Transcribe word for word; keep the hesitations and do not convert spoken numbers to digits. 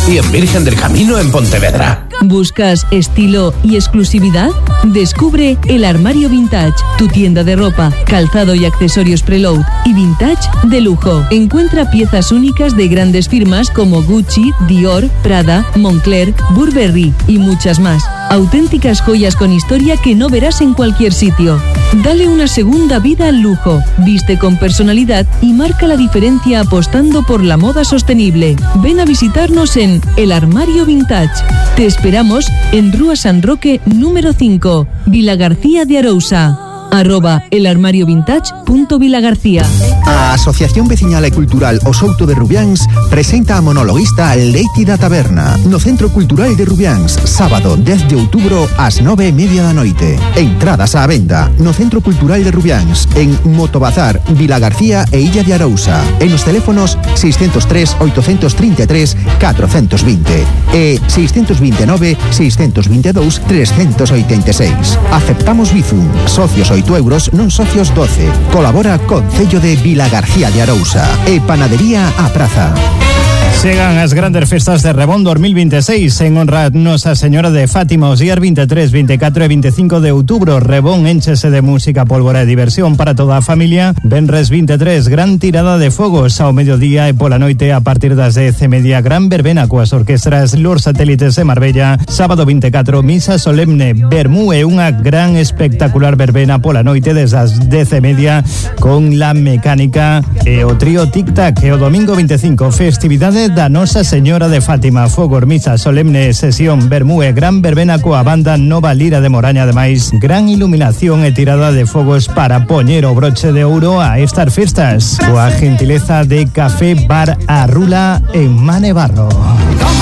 y en Virgen del Camino en Pontevedra. ¿Buscas estilo y exclusividad? Descubre El Armario Vintage, tu tienda de ropa, calzado y accesorios preload y vintage de lujo. Encuentra piezas únicas de grandes firmas como Gucci, Dior, Prada, Moncler, Burberry y muchas más. Auténticas joyas con historia que no verás en cualquier sitio. Dale una segunda vida al lujo, viste con personalidad y marca la diferencia apostando por la moda sostenible. Ven a visitarnos en El Armario Vintage. Te esperamos en Rúa San Roque número cinco, Vilagarcía de Arousa. Arroba elarmariovintage.vilagarcía. A Asociación Veciñal e Cultural O Souto de Rubiáns presenta a monologuista Leiti da Taberna no Centro Cultural de Rubiáns, sábado dez de outubro ás nove e media da noite. Entradas á venda no Centro Cultural de Rubiáns, en Motobazar, Vilagarcía e Illa de Arousa, e nos teléfonos seiscentos tres, oitocentos trinta e tres, catrocentos vinte e seiscentos vinte e nove, seiscentos vinte e dous, trescentos oitenta e seis. Aceptamos Bizum, socios oito euros, non socios doce. Colabora Concello de Vilagarcía de Arousa e Panadería A Praza. Chegan as grandes festas de Rebón dos mil veintiséis en honra a Nosa Señora de Fátima os días veintitrés, veinticuatro e veinticinco de outubro. Rebón énchese de música, pólvora e diversión para toda a familia. Venres veintitrés, gran tirada de fogos ao mediodía e pola noite a partir das dez e media, gran verbena coas orquestras Los Satélites de Marbella. Sábado veinticuatro, misa solemne, vermú e unha gran espectacular verbena pola noite desde as dez e media con La Mecánica e o trío Tic Tac. E o domingo veinticinco, festividade da Nosa Señora de Fátima, fogor, misa solemne, sesión, vermú e gran verbena coa banda Nova Lira de Moraña. Ademais, gran iluminación e tirada de fogos para poñer o broche de ouro a estas festas, coa gentileza de Café Bar Arrula en Manebarro.